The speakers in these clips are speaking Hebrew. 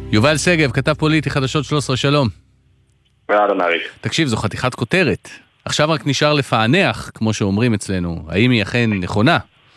יובל סגב, כתב פוליטי, חדשות 13, שלום. תקשיב, זו חתיכת כותרת. עכשיו רק נשאר לפענח, כמו שאומרים אצלנו. האם היא אכן נכונה?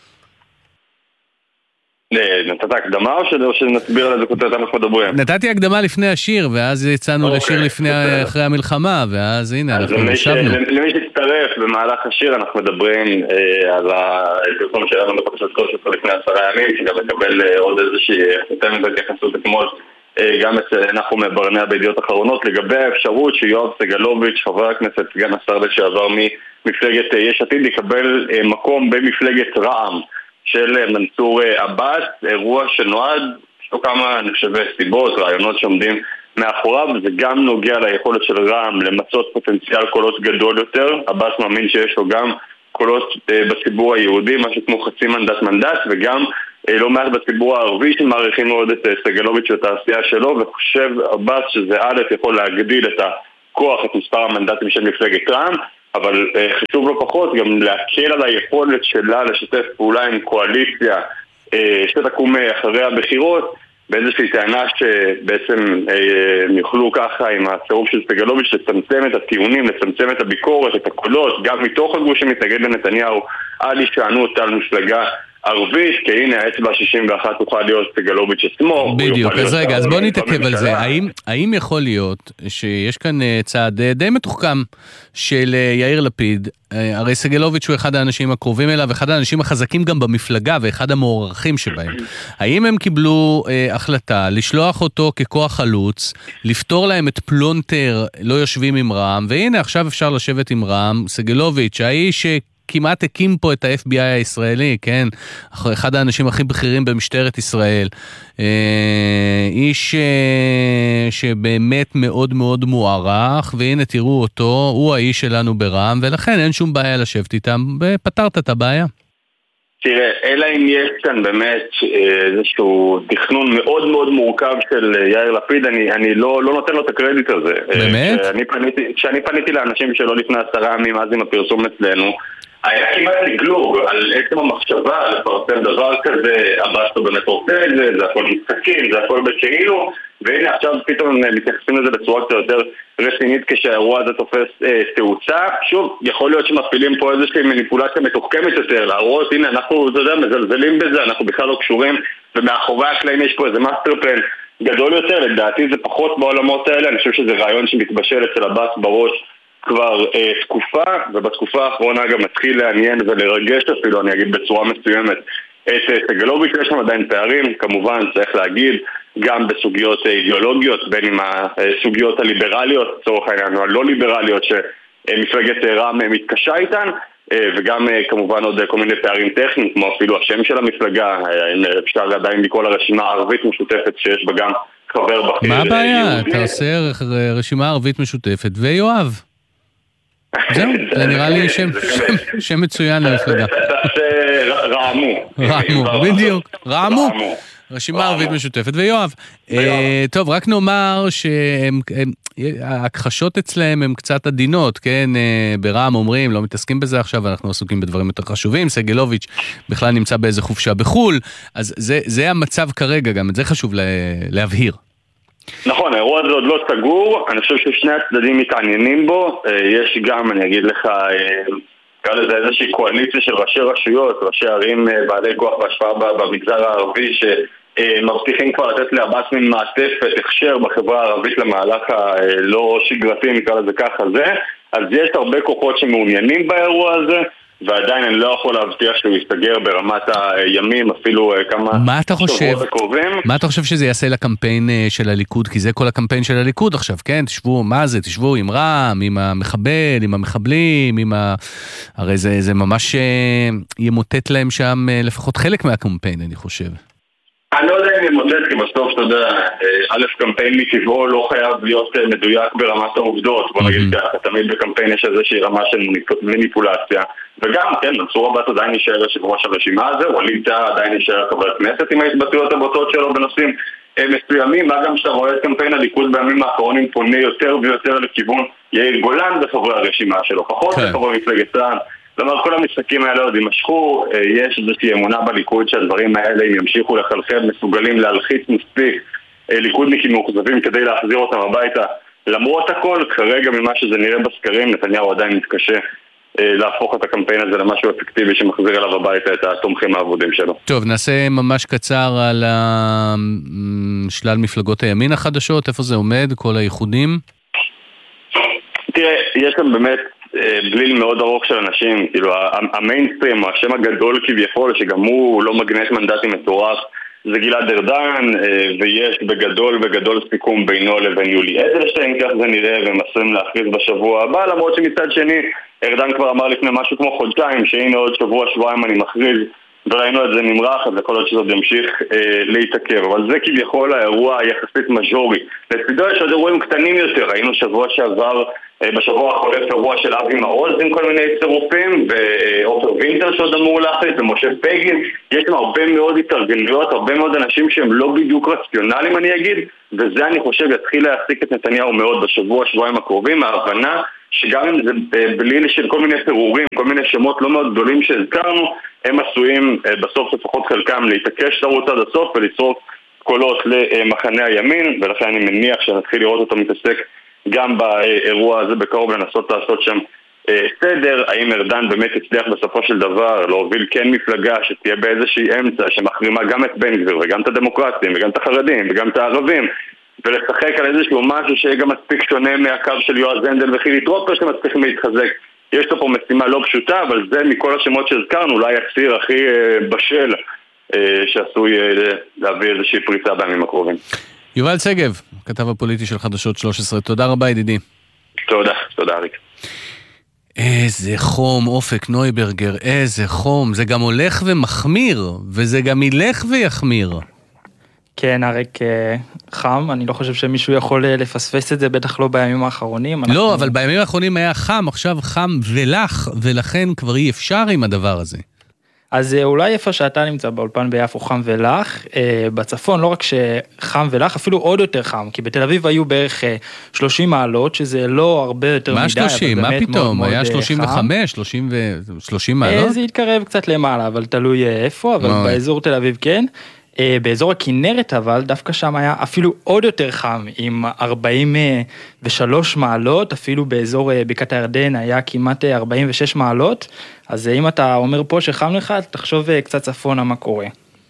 נתת הקדמה או שנסביר על איזה כותרת אנחנו מדברים? נתתי הקדמה לפני השיר, ואז יצאנו לשיר אחרי המלחמה, ואז הנה, אנחנו נשבנו. למי שתצטרף במהלך השיר, אנחנו מדברים על הפרסום שלנו בפרשת 13 לפני 10 ימים, שגם לקבל עוד איזושהי חותמת התייחסות אתמול, גם אנחנו מברנע בידיעות אחרונות, לגבי האפשרות שיואב סגלוביץ', חבר הכנסת, סגן השר לשעבר ממפלגת יש עתיד, יקבל מקום במפלגת רע"מ של מנסור עבאס, אירוע שנועד, יש לו כמה נחשבי סיבות, רעיונות שעומדים מאחוריו, וזה גם נוגע ליכולת של רע"מ למצות פוטנציאל קולות גדול יותר. עבאס מאמין שיש לו גם קולות בציבור היהודי, משהו כמו חצי מנדט, וגם לא מעט בציבור הערבי שמעריכים מאוד את סגלוביץ' ואת העשייה שלו, וחושב עבאס שזה א' יכול להגדיל את הכוח, את מספר המנדטים של מפלגת רע"מ, אבל חשוב לא פחות גם להקל על היכולת שלה לשתף פעולה עם קואליציה שתקום אחרי הבחירות, באיזושהי טענה שבעצם יוכלו ככה עם הצירוף של סגלוביץ' לצמצם את הטיעונים, לצמצם את הביקורת, את הקולות, גם מתוך הגוש שמתנגד לנתניהו, על הישענות על מפלגה ערבית, כי הנה האצבע 61 תוכל להיות סגלוביץ' עצמו. בדיוק, אז רגע, אז בוא נתעכב על זה. האם יכול להיות שיש כאן צעד די מתוחכם של יאיר לפיד, הרי סגלוביץ' הוא אחד האנשים הקרובים אליו, אחד האנשים החזקים גם במפלגה, ואחד המעורכים שבהם. האם הם קיבלו החלטה לשלוח אותו ככוח חלוץ, לפתור להם את פלונטר, לא יושבים עם רע"מ, והנה עכשיו אפשר לשבת עם רע"מ, סגלוביץ', האיש כמעט הקים פה את ה-FBI הישראלי, כן? אחד האנשים הכי בכירים במשטרת ישראל. איש שבאמת מאוד מאוד מוערך, והנה תראו אותו, הוא האיש שלנו ברע"מ, ולכן אין שום בעיה לשבת איתם, ופתרת את הבעיה. תראה, אלא אם יש כאן באמת איזשהו תכנון מאוד מאוד מורכב של יאיר לפיד, אני לא נותן לו את הקרדיט הזה. באמת? כשאני פניתי לאנשים שלא לפני 10 ימים, אז עם הפרסום אצלנו, היה כמעט לגלוג על עצם המחשבה לפרסם דבר כזה, עבאס לא באמת רוצה את זה, זה הכל משחקים, זה הכל בכאילו, והנה עכשיו פתאום מתייחסים לזה בצורה קצת יותר רצינית כשהאירוע הזה תופס תאוצה. שוב, יכול להיות שמפעילים פה איזושהי מניפולציה מתוחכמת יותר, להראות, הנה אנחנו מזלזלים בזה, אנחנו בכלל לא קשורים, ומאחורי הקלעים יש פה איזה מאסטר פלן גדול יותר. לדעתי זה פחות בעולמות האלה, אני חושב שזה רעיון שמתבשל אצל עבאס בראש כבר תקופה, ובתקופה האחרונה גם מתחיל לעניין ולרגש אפילו, אני אגיד בצורה מסוימת, את סגלוביץ'. יש שם עדיין פערים, כמובן צריך להגיד, גם בסוגיות אידיאולוגיות, בין עם הסוגיות הליברליות, צורך העניין, או הלא ליברליות שמפלגת רע"מ מתקשה איתן, וגם כמובן עוד כל מיני פערים טכניים, כמו אפילו השם של המפלגה, אפשר עדיין לקרוא לרשימה ערבית משותפת שיש בה גם חבר בכיר. מה הבעיה? אתה עושה רשימה ערבית משותפת, ויואב. זהו, זה נראה לי שם מצוין למפלגה. רעמו, בדיוק, רעמו. רשימה ערבית משותפת, ויואב. טוב, רק נאמר שההכחשות אצלהם הן קצת עדינות, כן? ברע"מ אומרים, לא מתעסקים בזה עכשיו, אנחנו עסוקים בדברים יותר חשובים, סגלוביץ' בכלל נמצא באיזה חופשה בחול, אז זה המצב כרגע, גם את זה חשוב להבהיר. נכון, האירוע הזה עוד לא סגור, אני חושב ששני הצדדים מתעניינים בו, יש גם, אני אגיד לך, קרא לזה איזושהי קואליציה של ראשי רשויות, ראשי ערים בעלי כוח והשפעה במגזר הערבי, שמבטיחים כבר לתת לעבאס מן מעטפת, הכשר בחברה הערבית למהלך הלא שגרתי, נקרא לזה ככה זה, אז יש הרבה כוחות שמעוניינים באירוע הזה, ועדיין אני לא יכול להבטיח שהוא יסתגר ברמת הימים, אפילו כמה שבועות הקרובים. מה אתה חושב שזה יעשה לקמפיין של הליכוד? כי זה כל הקמפיין של הליכוד עכשיו, כן? תשבו, מה זה? תשבו עם רע"מ, עם המחבל, עם המחבלים, הרי זה ממש ימוטט להם שם לפחות חלק מהקמפיין, אני חושב. אני לא יודע אם ימוטט, כי בסוף, אתה יודע, א' קמפיין מטבעו לא חייב להיות מדויק ברמת העובדות. בוא נגיד ככה, תמיד בקמפיין יש איזושהי רמה של מניפולציה. וגם, כן, מנסור עבאס עדיין נשאר יושב ראש הרשימה הזה, ווליד טאהא עדיין נשאר חבר כנסת עם ההתבטאויות הבוטות שלו בנושאים מסוימים, מה גם שאתה רואה את קמפיין הליכוד בימים האחרונים פונה יותר ויותר לכיוון יאיר גולן וחברי הרשימה שלו, פחות לחברי מפלגת רע"מ. כלומר, כל המשחקים האלה עוד יימשכו, יש איזושהי אמונה בליכוד שהדברים האלה ימשיכו לחלחל, מסוגלים להלחיץ מספיק ליכודניקים מאוכזבים כדי להחזיר אותם הביתה. למרות הכל, כרגע ממה שזה נראה בסקרים, נתניהו עדיין מתקשה להפוך את הקמפיין הזה למשהו אפקטיבי שמחזיר אליו הביתה את התומכים העבודים שלו. טוב, נעשה ממש קצר על שלל מפלגות הימין החדשות, איפה זה עומד, כל הייחודים? תראה, יש כאן באמת בליל מאוד ארוך של אנשים, כאילו המיינסטרים, השם הגדול כביכול, שגם הוא לא מגנט מנדטים מטורף, זה גלעד ארדן, ויש בגדול סיכום בינו לבין יולי אדלשטיין, כך זה נראה, והם עשויים להכריז בשבוע הבא, למרות שמצד שני, ארדן כבר אמר לפני משהו כמו חודשיים, שהנה עוד שבועיים אני מכריז, וראינו את זה נמרח, אז יכול להיות שזה ימשיך להתעכב, אבל זה כביכול האירוע היחסית מז'ורי. לצדו יש עוד אירועים קטנים יותר, ראינו שבוע שעבר, בשבוע החולף אירוע של אבי מעוז עם כל מיני צירופים, ואופר וינטר שעוד אמור להחליט, ומשה פגין, יש שם הרבה מאוד התארגנויות, הרבה מאוד אנשים שהם לא בדיוק רציונליים אני אגיד, וזה אני חושב יתחיל להעסיק את נתניהו מאוד שבועיים הקרובים, ההבנה שגם אם זה בליל של כל מיני פירורים, כל מיני שמות לא מאוד גדולים שהזכרנו, הם עשויים בסוף לפחות חלקם להתעקש לרוץ עד הסוף ולצרוף קולות למחנה הימין, ולכן אני מניח שנתחיל לראות אותו מתעסק גם באירוע הזה בקרוב לנסות לעשות שם סדר. האם ארדן באמת הצליח בסופו של דבר להוביל כן מפלגה שתהיה באיזושהי אמצע שמחרימה גם את בן גביר וגם את הדמוקרטים וגם את החרדים וגם את הערבים, ולשחק על איזשהו משהו שגם מספיק שונה מהקו של יועז הנדל וחילי טרופר שמצליחים להתחזק. יש לו פה משימה לא פשוטה, אבל זה מכל השמות שהזכרנו אולי הציר הכי בשל שעשוי להביא איזושהי פריצה בימים הקרובים. יובל שגב, כתב הפוליטי של חדשות 13, תודה רבה ידידי. תודה אריק. איזה חום, אופק נויברגר, איזה חום, זה גם הולך ומחמיר, וזה גם ילך ויחמיר. כן, אריק, חם, אני לא חושב שמישהו יכול לפספס את זה, בטח לא בימים האחרונים. לא, אבל בימים האחרונים היה חם, עכשיו חם ולח, ולכן כבר אי אפשר עם הדבר הזה. אז אולי איפה שאתה נמצא באולפן ביפו חם ולח, בצפון לא רק שחם ולח, אפילו עוד יותר חם, כי בתל אביב היו בערך 30 מעלות, שזה לא הרבה יותר מה מדי, 30? מה פתאום? היה 35, 30 מעלות? זה התקרב קצת למעלה, אבל תלוי איפה, אבל באזור תל אביב כן. באזור הכנרת אבל דווקא שם היה אפילו עוד יותר חם עם 43 מעלות, אפילו באזור בקעת הירדן היה כמעט 46 מעלות, אז אם אתה אומר פה שחם לך, תחשוב קצת צפונה מה קורה.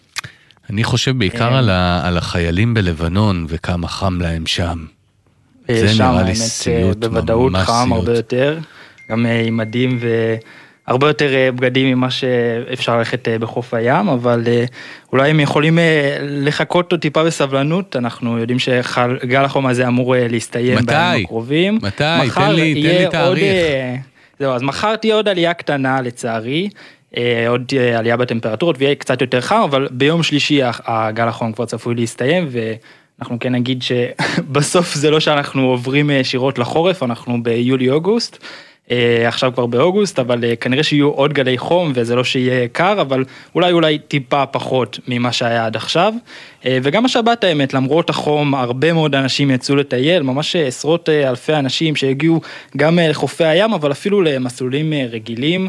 אני חושב בעיקר על החיילים בלבנון וכמה חם להם שם. זה נראה לי סיוט, בוודאות חם הרבה יותר, גם עם מדים הרבה יותר בגדים ממה שאפשר ללכת בחוף הים, אבל אולי הם יכולים לחכות אותו טיפה בסבלנות, אנחנו יודעים שגל החום הזה אמור להסתיים בימים הקרובים. מתי? תן לי תאריך. זהו, אז מחר תהיה עוד עלייה קטנה לצערי, עוד עלייה בטמפרטורות, ויהיה קצת יותר חם, אבל ביום שלישי הגל החום כבר צפוי להסתיים, ואנחנו כן נגיד שבסוף זה לא שאנחנו עוברים ישירות לחורף, אנחנו ביולי-אוגוסט, עכשיו כבר באוגוסט, אבל כנראה שיהיו עוד גלי חום, וזה לא שיהיה קר, אבל אולי טיפה פחות ממה שהיה עד עכשיו. וגם השבת האמת, למרות החום, הרבה מאוד אנשים יצאו לטייל, ממש עשרות אלפי אנשים שהגיעו גם לחופי הים, אבל אפילו למסלולים רגילים,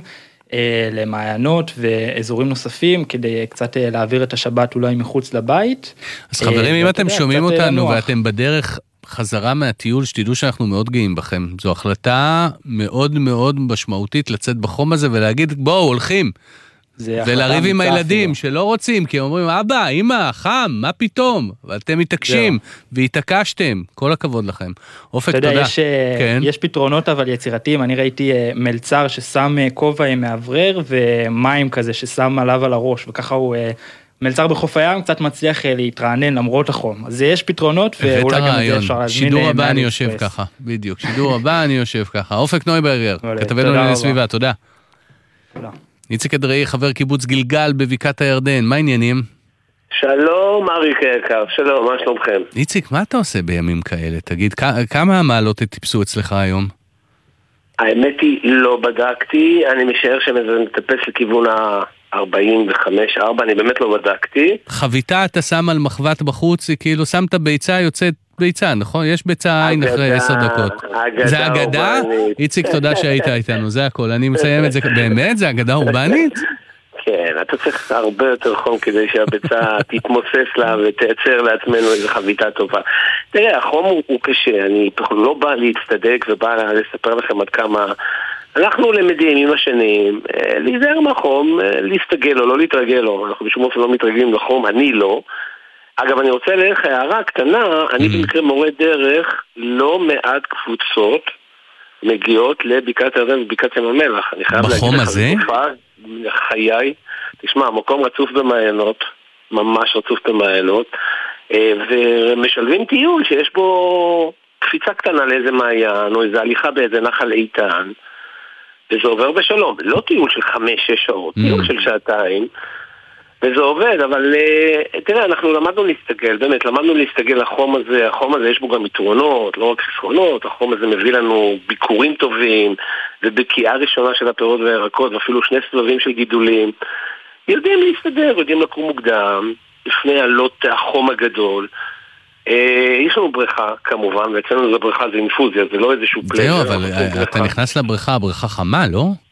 למעיינות ואזורים נוספים, כדי קצת להעביר את השבת אולי מחוץ לבית. אז חברים, אם אתם שומעים אותנו ואתם בדרך חזרה מהטיול, שתדעו שאנחנו מאוד גאים בכם. זו החלטה מאוד מאוד משמעותית לצאת בחום הזה ולהגיד, בואו, הולכים. ולריב עם הילדים שלא רוצים, כי הם אומרים, אבא, אמא, חם, מה פתאום? ואתם מתעקשים, והתעקשתם. כל הכבוד לכם. אופק, תודה. אתה יודע, יש פתרונות אבל יצירתיים. אני ראיתי מלצר ששם כובע עם מאוורר, ומים כזה ששם עליו על הראש, וככה הוא מלצר בחוף הים קצת מצליח להתרענן למרות החום. אז יש פתרונות, ואולי גם את זה אפשר להזמין. שידור הבא אני יושב ככה, בדיוק. שידור הבא אני יושב ככה. אופק נויברגר, כתבנו לענייני סביבה, תודה. תודה. איציק אדראי, חבר קיבוץ גלגל בבקעת הירדן, מה העניינים? שלום, אריק היקר, שלום, מה שלומכם? איציק, מה אתה עושה בימים כאלה? תגיד, כמה המעלות טיפסו אצלך היום? האמת היא, לא בדקתי, אני משער שזה מטפס לכיוון 45-4, אני באמת לא בדקתי. חביתה אתה שם על מחבת בחוץ, כאילו שמת ביצה, יוצאת ביצה, נכון? יש ביצה עין אחרי 10 דקות. זה אגדה? איציק, תודה שהיית איתנו, זה הכל. אני מסיים את זה, באמת? זה אגדה אורבנית? כן, אתה צריך הרבה יותר חום כדי שהביצה תתמוסס לה ותייצר לעצמנו איזו חביתה טובה. תראה, החום הוא קשה, אני לא בא להצטדק ובא לספר לכם עד כמה אנחנו למדים עם השנים, להיזהר מהחום, להסתגל או לא להתרגל לו, אנחנו בשום אופן לא מתרגלים לחום, אני לא. אגב, אני רוצה להערך הערה קטנה, אני במקרה מורה דרך, לא מעט קבוצות מגיעות לבקעת הירדן ובקעת ים המלח. בחום הזה? חיי, תשמע, המקום רצוף במעיינות, ממש רצוף במעיינות, ומשלבים טיול שיש בו קפיצה קטנה לאיזה מעיין, או איזה הליכה באיזה נחל איתן, וזה עובר בשלום. לא טיול של 5-6 שעות, טיול של שעתיים, וזה עובד, אבל תראה, אנחנו למדנו להסתגל, באמת, למדנו להסתגל לחום הזה, החום הזה יש בו גם יתרונות, לא רק חסרונות, החום הזה מביא לנו ביקורים טובים, ובקיעה ראשונה של הפירות והירקות, ואפילו 2 סבבים של גידולים, יודעים להסתדר, יודעים לקום מוקדם, לפני עלות החום הגדול, יש לנו בריכה כמובן, ואצלנו זו בריכה, זה אינפוזיה, זה לא איזשהו פלאזר. זהו, אבל אתה נכנס לבריכה, הבריכה חמה, לא?